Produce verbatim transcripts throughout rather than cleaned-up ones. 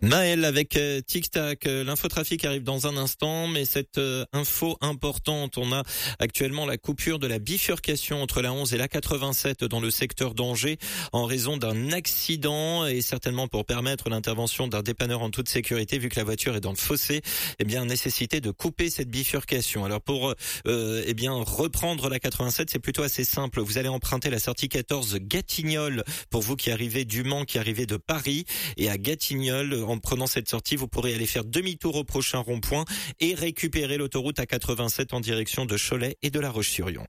Maël avec euh, Tic Tac. Euh, L'infotrafic arrive dans un instant, mais cette euh, info importante, on a actuellement la coupure de la bifurcation entre la onze et la quatre-vingt-sept dans le secteur d'Angers en raison d'un accident et certainement pour permettre l'intervention d'un dépanneur en toute sécurité vu que la voiture est dans le fossé, eh bien nécessité de couper cette bifurcation. Alors pour euh, eh bien reprendre la quatre-vingt-sept, c'est plutôt assez simple. Vous allez emprunter la sortie quatorze Gatignolles pour vous qui arrivez du Mans, qui arrivez de Paris, et à Gatignolles, en prenant cette sortie, vous pourrez aller faire demi-tour au prochain rond-point et récupérer l'autoroute A quatre-vingt-sept en direction de Cholet et de La Roche-sur-Yon.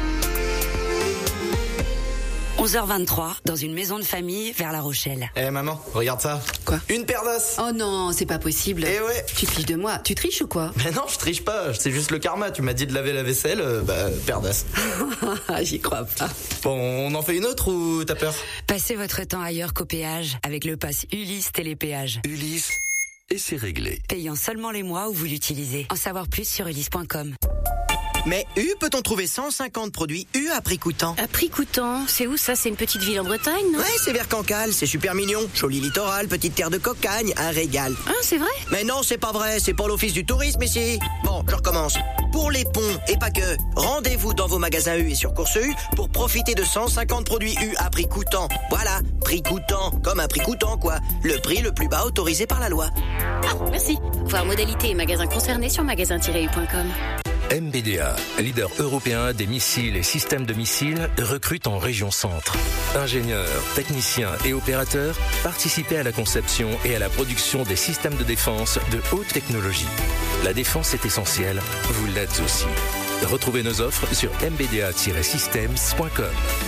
onze heures vingt-trois, dans une maison de famille vers La Rochelle. Eh hey, maman, regarde ça. Quoi? Une paire d'os. Oh non, c'est pas possible. Eh ouais. Tu te fiches de moi, tu triches ou quoi? Mais non, je triche pas, c'est juste le karma. Tu m'as dit de laver la vaisselle, euh, bah, paire d'os. J'y crois pas. Bon, on en fait une autre ou t'as peur? Passez votre temps ailleurs qu'au péage avec le pass Ulysse Télépéage. Ulysse, et c'est réglé. Payant seulement les mois où vous l'utilisez. En savoir plus sur ulysse point com. Mais U, peut-on trouver cent cinquante produits U à prix coûtant? À prix coûtant, c'est où ça? C'est une petite ville en Bretagne, non? Ouais, c'est vers Cancale, c'est super mignon. Joli littoral, petite terre de cocagne, un régal. Ah, c'est vrai? Mais non, c'est pas vrai, c'est pour l'office du tourisme ici. Bon, je recommence. Pour les ponts, et pas que, rendez-vous dans vos magasins U et sur Course U pour profiter de cent cinquante produits U à prix coûtant. Voilà, prix coûtant, comme un prix coûtant quoi. Le prix le plus bas autorisé par la loi. Ah, merci. Voir modalité et magasins concernés sur magasin tiret u point com. M B D A, leader européen des missiles et systèmes de missiles, recrute en région centre. Ingénieurs, techniciens et opérateurs, participez à la conception et à la production des systèmes de défense de haute technologie. La défense est essentielle, vous l'êtes aussi. Retrouvez nos offres sur m b d a tiret systems point com.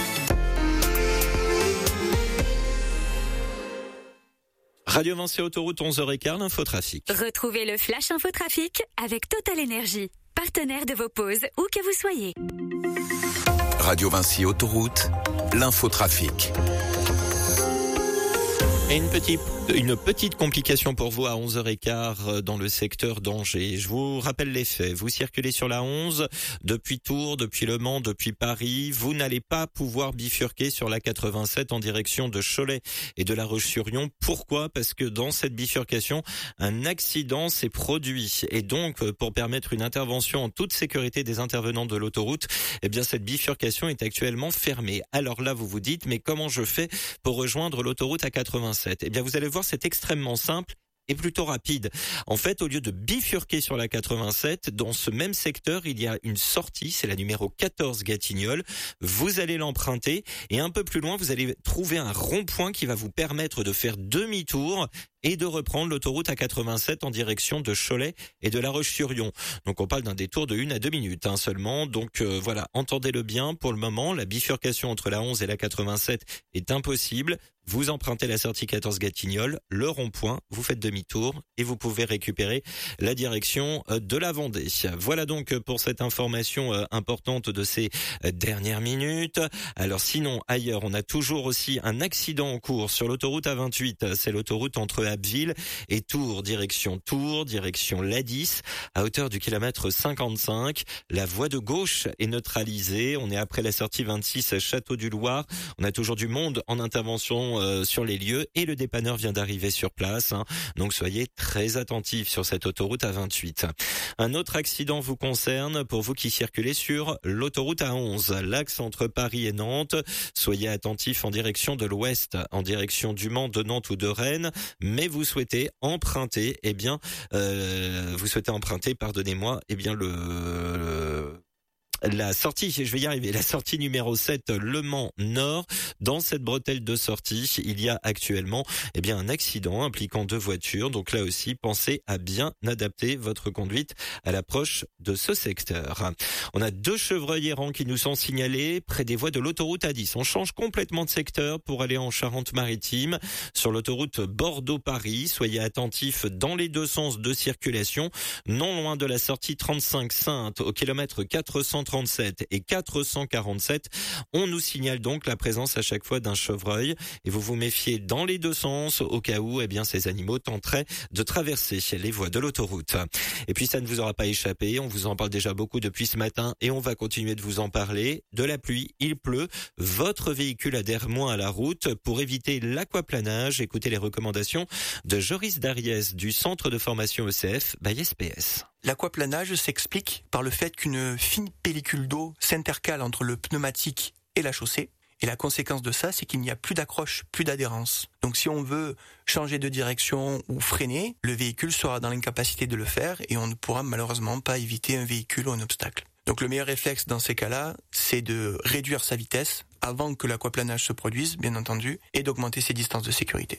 Radio Vinci Autoroute onze heures quinze, l'infotrafic. Retrouvez le Flash Infotrafic avec Total Énergie, partenaire de vos pauses où que vous soyez. Radio Vinci Autoroute, l'infotrafic. Et une petite, une petite complication pour vous à onze heures quinze dans le secteur d'Angers. Je vous rappelle les faits. Vous circulez sur la onze depuis Tours, depuis Le Mans, depuis Paris. Vous n'allez pas pouvoir bifurquer sur la quatre-vingt-sept en direction de Cholet et de La Roche-sur-Yon. Pourquoi? Parce que dans cette bifurcation, un accident s'est produit. Et donc, pour permettre une intervention en toute sécurité des intervenants de l'autoroute, eh bien, cette bifurcation est actuellement fermée. Alors là, vous vous dites, mais comment je fais pour rejoindre l'autoroute A quatre-vingt-sept? Eh bien, vous allez voir, c'est extrêmement simple et plutôt rapide. En fait, au lieu de bifurquer sur la quatre-vingt-sept, dans ce même secteur, il y a une sortie, c'est la numéro quatorze Gatignolles. Vous allez l'emprunter et un peu plus loin, vous allez trouver un rond-point qui va vous permettre de faire demi-tour et de reprendre l'autoroute A quatre-vingt-sept en direction de Cholet et de La Roche-sur-Yon. Donc on parle d'un détour de une à deux minutes hein, seulement. Donc euh, voilà, entendez-le bien, pour le moment, la bifurcation entre la onze et la quatre-vingt-sept est impossible. Vous empruntez la sortie quatorze Gatignolles, le rond-point, vous faites demi-tour et vous pouvez récupérer la direction de la Vendée. Voilà donc pour cette information importante de ces dernières minutes. Alors sinon, ailleurs, on a toujours aussi un accident en cours sur l'autoroute A vingt-huit. C'est l'autoroute entre Abbeville et Tours, direction Tours, direction l'A dix, à hauteur du kilomètre cinquante-cinq. La voie de gauche est neutralisée. On est après la sortie vingt-six Château du Loir. On a toujours du monde en intervention Euh, sur les lieux et le dépanneur vient d'arriver sur place. Hein. Donc soyez très attentifs sur cette autoroute A vingt-huit. Un autre accident vous concerne pour vous qui circulez sur l'autoroute A onze, l'axe entre Paris et Nantes. Soyez attentifs en direction de l'ouest, en direction du Mans, de Nantes ou de Rennes, mais vous souhaitez emprunter, eh bien, euh, vous souhaitez emprunter, pardonnez-moi, eh bien le, le la sortie, je vais y arriver, la sortie numéro sept, Le Mans Nord. Dans cette bretelle de sortie, il y a actuellement eh bien un accident impliquant deux voitures. Donc là aussi, pensez à bien adapter votre conduite à l'approche de ce secteur. On a deux chevreuils errants qui nous sont signalés près des voies de l'autoroute A dix. On change complètement de secteur pour aller en Charente-Maritime. Sur l'autoroute Bordeaux-Paris, soyez attentifs dans les deux sens de circulation. Non loin de la sortie trente-cinq Sainte, au kilomètre quatre cent trente trente-sept et quatre cent quarante-sept. On nous signale donc la présence à chaque fois d'un chevreuil et vous vous méfiez dans les deux sens au cas où eh bien ces animaux tenteraient de traverser les voies de l'autoroute. Et puis ça ne vous aura pas échappé, on vous en parle déjà beaucoup depuis ce matin et on va continuer de vous en parler. De la pluie, il pleut, votre véhicule adhère moins à la route. Pour éviter l'aquaplanage, écoutez les recommandations de Joris Dariès du centre de formation E C F by S P S. L'aquaplanage s'explique par le fait qu'une fine pellicule d'eau s'intercale entre le pneumatique et la chaussée. Et la conséquence de ça, c'est qu'il n'y a plus d'accroche, plus d'adhérence. Donc si on veut changer de direction ou freiner, le véhicule sera dans l'incapacité de le faire et on ne pourra malheureusement pas éviter un véhicule ou un obstacle. Donc le meilleur réflexe dans ces cas-là, c'est de réduire sa vitesse avant que l'aquaplanage se produise, bien entendu, et d'augmenter ses distances de sécurité.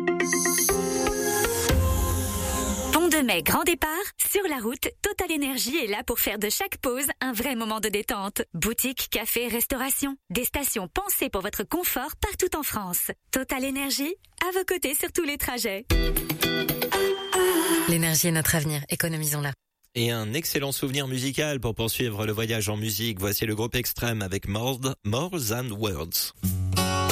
De mai, grand départ, sur la route, Total Énergie est là pour faire de chaque pause un vrai moment de détente. Boutique, café, restauration, des stations pensées pour votre confort partout en France. Total Énergie, à vos côtés sur tous les trajets. L'énergie est notre avenir, économisons-la. Et un excellent souvenir musical pour poursuivre le voyage en musique. Voici le groupe Extrême avec More, More Than Words.